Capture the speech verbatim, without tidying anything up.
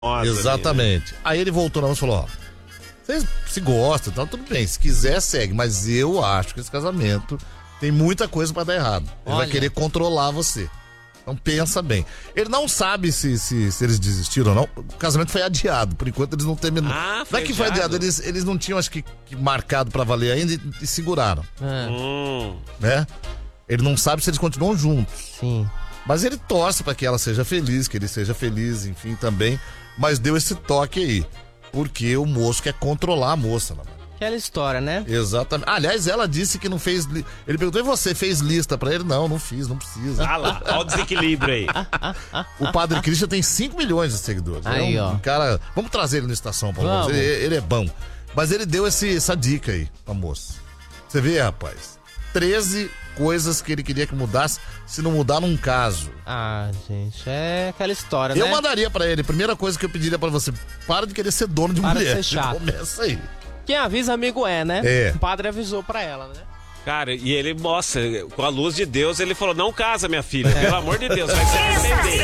Nossa, Exatamente. Aí ele voltou na moça e falou, ó, vocês se gostam, então tudo bem, se quiser segue, mas eu acho que esse casamento tem muita coisa pra dar errado. Ele Olha. vai querer controlar você. Então pensa bem. Ele não sabe se, se, se eles desistiram ou não. O casamento foi adiado. Por enquanto eles não terminaram. Ah, não foi é que foi adiado? adiado, eles, eles não tinham, acho que, que marcado pra valer ainda e, e seguraram, Ah, Hum. né? Ele não sabe se eles continuam juntos. sim. Mas ele torce pra que ela seja feliz, que ele seja feliz, enfim, também. Mas deu esse toque aí. Porque o moço quer controlar a moça, né? Aquela história, né? Exatamente. Aliás, ela disse que não fez. Li... Ele perguntou: e você fez lista pra ele? Não, não fiz, não precisa. Ah lá, olha o desequilíbrio aí. O Padre Christian tem cinco milhões de seguidores. Aí, é um, ó. um cara. Vamos trazer ele no Estação, Paulo. Vamos. Ele, ele é bom. Mas ele deu esse, essa dica aí pra moça. Você vê, rapaz? treze coisas que ele queria que mudasse, se não mudar num caso. Ah, gente, é aquela história, Eu né? mandaria pra ele. Primeira coisa que eu pediria pra você: para de querer ser dono de Para de mulher. ser chato. Começa aí. Quem avisa, amigo é, né? É. O padre avisou pra ela, né? Cara, e ele mostra, com a luz de Deus, ele falou, não casa, minha filha, pelo amor de Deus, vai se arrepender.